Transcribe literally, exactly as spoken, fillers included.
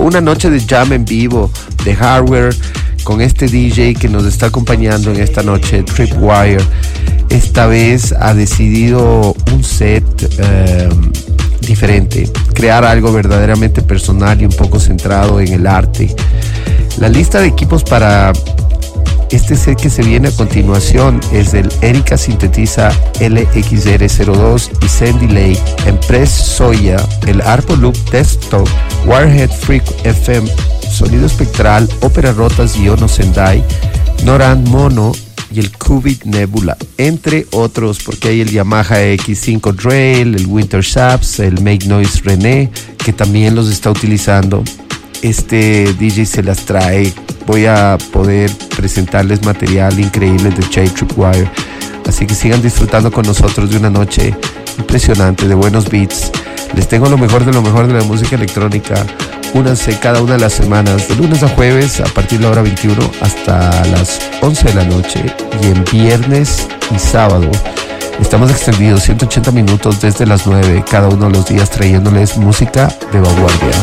una noche de jam en vivo, de hardware, con este D J que nos está acompañando en esta noche, Tripwire. Esta vez ha decidido un set eh, diferente, crear algo verdaderamente personal y un poco centrado en el arte. La lista de equipos para este set que se viene a continuación es el Erika Sintetiza L X R cero dos y Zen Delay, Empress Soya, el Arpo Loop Desktop, Warhead Freak F M, Sonido Espectral, Ópera Rotas y Ono Sendai, Noran Mono y el Qubit Nebula, entre otros, porque hay el Yamaha X cinco Trail, el Winter Saps, el Make Noise René, que también los está utilizando. Este D J se las trae. Voy a poder presentarles material increíble de Jay Tripwire, así que sigan disfrutando con nosotros de una noche impresionante de buenos beats. Les tengo lo mejor de lo mejor de la música electrónica. Únanse cada una de las semanas, de lunes a jueves a partir de la hora veintiuno hasta las once de la noche, y en viernes y sábado estamos extendidos ciento ochenta minutos desde las nueve cada uno de los días, trayéndoles música de vanguardia.